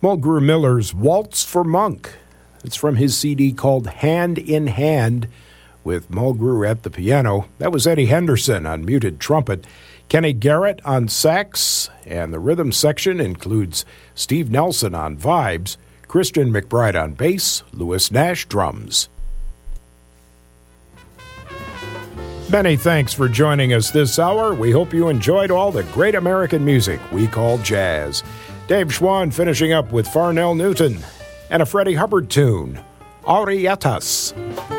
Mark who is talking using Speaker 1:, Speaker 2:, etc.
Speaker 1: Mulgrew Miller's Waltz for Monk. It's from his CD called Hand in Hand, with Mulgrew at the piano. That was Eddie Henderson on muted trumpet, Kenny Garrett on sax, and the rhythm section includes Steve Nelson on vibes, Christian McBride on bass, Louis Nash drums. Many thanks for joining us this hour. We hope you enjoyed all the great American music we call jazz. Dave Schwann finishing up with Farnell Newton and a Freddie Hubbard tune, Arietas.